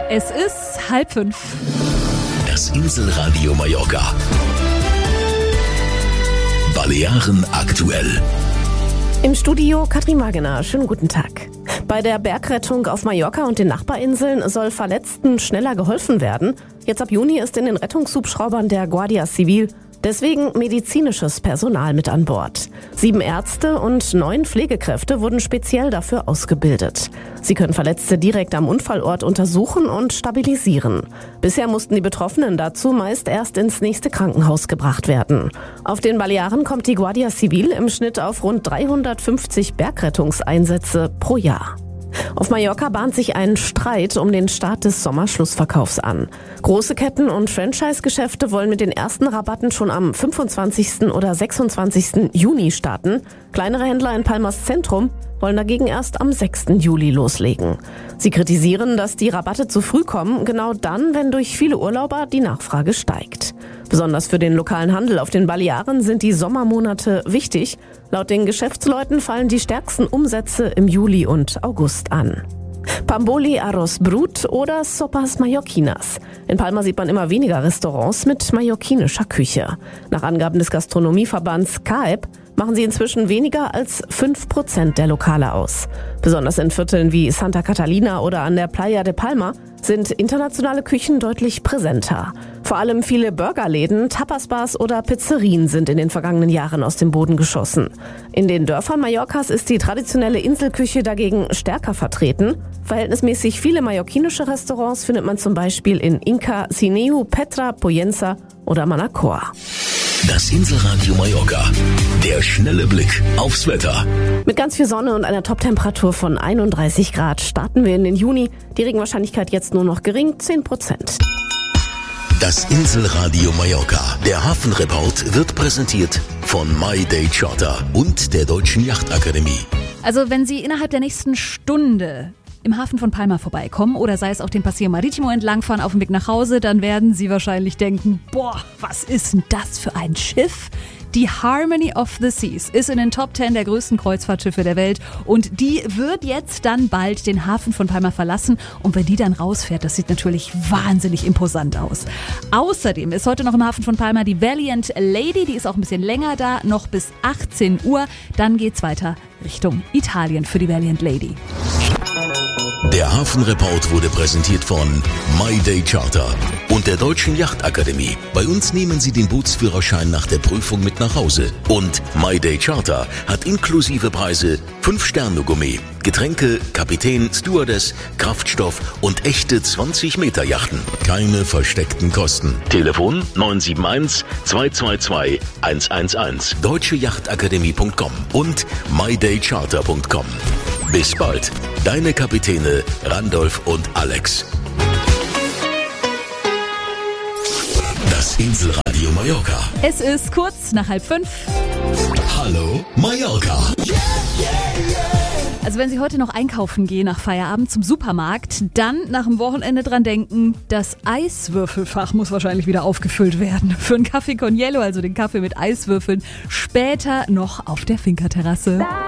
Es ist 4:30. Das Inselradio Mallorca. Balearen aktuell. Im Studio Katrin Wagener. Schönen guten Tag. Bei der Bergrettung auf Mallorca und den Nachbarinseln soll Verletzten schneller geholfen werden. Jetzt ab Juni ist in den Rettungshubschraubern der Guardia Civil deswegen medizinisches Personal mit an Bord. 7 Ärzte und 9 Pflegekräfte wurden speziell dafür ausgebildet. Sie können Verletzte direkt am Unfallort untersuchen und stabilisieren. Bisher mussten die Betroffenen dazu meist erst ins nächste Krankenhaus gebracht werden. Auf den Balearen kommt die Guardia Civil im Schnitt auf rund 350 Bergrettungseinsätze pro Jahr. Auf Mallorca bahnt sich ein Streit um den Start des Sommerschlussverkaufs an. Große Ketten und Franchise-Geschäfte wollen mit den ersten Rabatten schon am 25. oder 26. Juni starten. Kleinere Händler in Palmas Zentrum wollen dagegen erst am 6. Juli loslegen. Sie kritisieren, dass die Rabatte zu früh kommen, genau dann, wenn durch viele Urlauber die Nachfrage steigt. Besonders für den lokalen Handel auf den Balearen sind die Sommermonate wichtig. Laut den Geschäftsleuten fallen die stärksten Umsätze im Juli und August an. Pamboli Arroz Brut oder Sopas Mallorquinas. In Palma sieht man immer weniger Restaurants mit mallorquinischer Küche. Nach Angaben des Gastronomieverbands CAEB machen sie inzwischen weniger als 5% der Lokale aus. Besonders in Vierteln wie Santa Catalina oder an der Playa de Palma sind internationale Küchen deutlich präsenter. Vor allem viele Burgerläden, Tapasbars oder Pizzerien sind in den vergangenen Jahren aus dem Boden geschossen. In den Dörfern Mallorcas ist die traditionelle Inselküche dagegen stärker vertreten. Verhältnismäßig viele mallorquinische Restaurants findet man zum Beispiel in Inca, Sineu, Petra, Poyensa oder Manacor. Das Inselradio Mallorca. Der schnelle Blick aufs Wetter. Mit ganz viel Sonne und einer Toptemperatur von 31 Grad starten wir in den Juni. Die Regenwahrscheinlichkeit jetzt nur noch gering, 10%. Das Inselradio Mallorca. Der Hafenreport wird präsentiert von My Day Charter und der Deutschen Yachtakademie. Also wenn Sie innerhalb der nächsten Stunde im Hafen von Palma vorbeikommen oder sei es auch den Paseo Maritimo entlangfahren auf dem Weg nach Hause, dann werden Sie wahrscheinlich denken, boah, was ist denn das für ein Schiff? Die Harmony of the Seas ist in den Top 10 der größten Kreuzfahrtschiffe der Welt und die wird jetzt dann bald den Hafen von Palma verlassen und wenn die dann rausfährt, das sieht natürlich wahnsinnig imposant aus. Außerdem ist heute noch im Hafen von Palma die Valiant Lady, die ist auch ein bisschen länger da, noch bis 18 Uhr. Dann geht's weiter Richtung Italien für die Valiant Lady. Der Hafenreport wurde präsentiert von My Day Charter und der Deutschen Yachtakademie. Bei uns nehmen Sie den Bootsführerschein nach der Prüfung mit nach Hause. Und My Day Charter hat inklusive Preise 5-Sterne-Gourmet, Getränke, Kapitän, Stewardess, Kraftstoff und echte 20-Meter-Yachten. Keine versteckten Kosten. Telefon 971 222 111. deutscheyachtakademie.com und mydaycharter.com. Bis bald. Deine Kapitäne Randolph und Alex. Das Inselradio Mallorca. Es ist kurz nach 4:30. Hallo Mallorca. Also wenn Sie heute noch einkaufen gehen nach Feierabend zum Supermarkt, dann nach dem Wochenende dran denken, das Eiswürfelfach muss wahrscheinlich wieder aufgefüllt werden. Für einen Kaffee con hielo, also den Kaffee mit Eiswürfeln, später noch auf der Finca-Terrasse.